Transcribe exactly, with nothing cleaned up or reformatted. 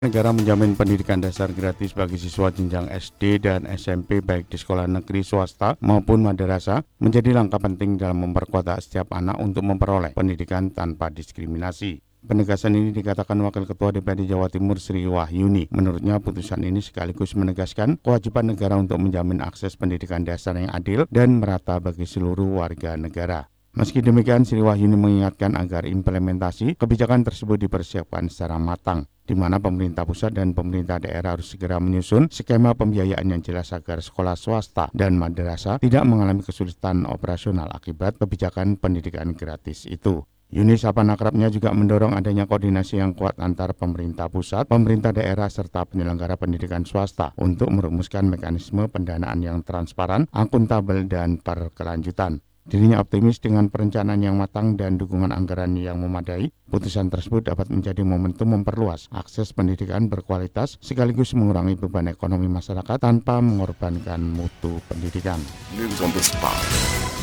Negara menjamin pendidikan dasar gratis bagi siswa jenjang S D dan S M P baik di sekolah negeri swasta maupun madrasah menjadi langkah penting dalam memperkuat hak setiap anak untuk memperoleh pendidikan tanpa diskriminasi. Penegasan ini dikatakan Wakil Ketua D P R D Jawa Timur Sri Wahyuni. Menurutnya putusan ini sekaligus menegaskan kewajiban negara untuk menjamin akses pendidikan dasar yang adil dan merata bagi seluruh warga negara. Meski demikian, Sri Wahyuni mengingatkan agar implementasi kebijakan tersebut dipersiapkan secara matang, di mana pemerintah pusat dan pemerintah daerah harus segera menyusun skema pembiayaan yang jelas agar sekolah swasta dan madrasah tidak mengalami kesulitan operasional akibat kebijakan pendidikan gratis itu. Yuni Sapan akrabnya juga mendorong adanya koordinasi yang kuat antar pemerintah pusat, pemerintah daerah, serta penyelenggara pendidikan swasta untuk merumuskan mekanisme pendanaan yang transparan, akuntabel, dan berkelanjutan. Dirinya optimis dengan perencanaan yang matang dan dukungan anggaran yang memadai, putusan tersebut dapat menjadi momentum memperluas akses pendidikan berkualitas sekaligus mengurangi beban ekonomi masyarakat tanpa mengorbankan mutu pendidikan. News on the spot.